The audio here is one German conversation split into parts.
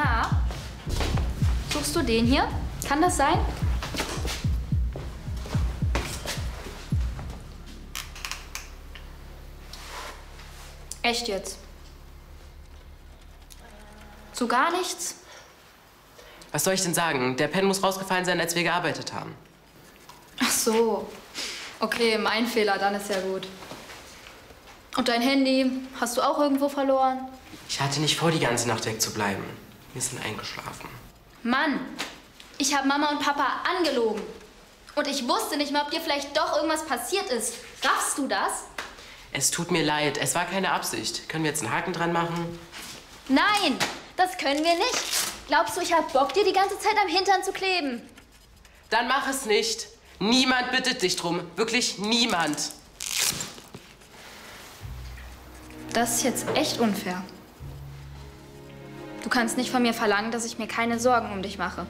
Na? Suchst du den hier? Kann das sein? Echt jetzt? So gar nichts? Was soll ich denn sagen? Der Pen muss rausgefallen sein, als wir gearbeitet haben. Ach so. Okay, mein Fehler, dann ist ja gut. Und dein Handy? Hast du auch irgendwo verloren? Ich hatte nicht vor, die ganze Nacht wegzubleiben. Wir sind eingeschlafen. Mann, ich habe Mama und Papa angelogen. Und ich wusste nicht mal, ob dir vielleicht doch irgendwas passiert ist. Raffst du das? Es tut mir leid, es war keine Absicht. Können wir jetzt einen Haken dran machen? Nein, das können wir nicht. Glaubst du, ich hab Bock, dir die ganze Zeit am Hintern zu kleben? Dann mach es nicht. Niemand bittet dich drum. Wirklich niemand. Das ist jetzt echt unfair. Du kannst nicht von mir verlangen, dass ich mir keine Sorgen um dich mache.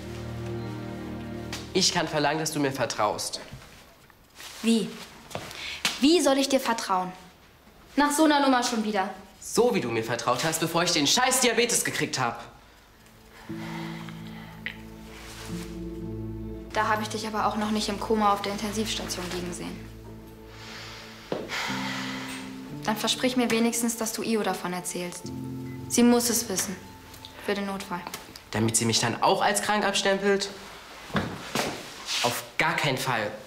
Ich kann verlangen, dass du mir vertraust. Wie? Wie soll ich dir vertrauen? Nach so einer Nummer schon wieder. So wie du mir vertraut hast, bevor ich den scheiß Diabetes gekriegt habe. Da habe ich dich aber auch noch nicht im Koma auf der Intensivstation liegen sehen. Dann versprich mir wenigstens, dass du Io davon erzählst. Sie muss es wissen. Für den Notfall. Damit sie mich dann auch als krank abstempelt? Auf gar keinen Fall.